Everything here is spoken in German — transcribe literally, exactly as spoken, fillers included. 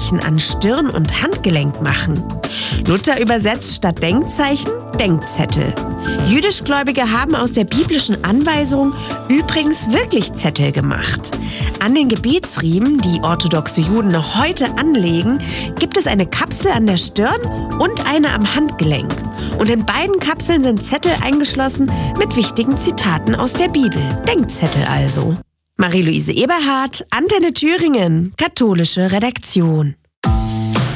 Denkzeichen an Stirn und Handgelenk machen. Luther übersetzt statt Denkzeichen Denkzettel. Jüdischgläubige haben aus der biblischen Anweisung übrigens wirklich Zettel gemacht. An den Gebetsriemen, die orthodoxe Juden noch heute anlegen, gibt es eine Kapsel an der Stirn und eine am Handgelenk. Und in beiden Kapseln sind Zettel eingeschlossen mit wichtigen Zitaten aus der Bibel. Denkzettel also. Marie-Louise Eberhardt, Antenne Thüringen, katholische Redaktion.